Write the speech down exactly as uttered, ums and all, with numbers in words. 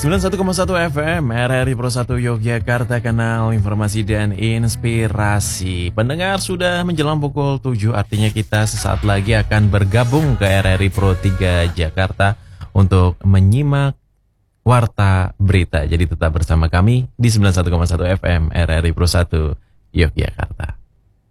sembilan puluh satu koma satu F M R R I Pro satu Yogyakarta, kanal informasi dan inspirasi. Pendengar, sudah menjelang pukul tujuh, artinya kita sesaat lagi akan bergabung ke R R I Pro tiga Jakarta untuk menyimak Warta Berita. Jadi tetap bersama kami di sembilan puluh satu koma satu F M R R I Pro satu Yogyakarta.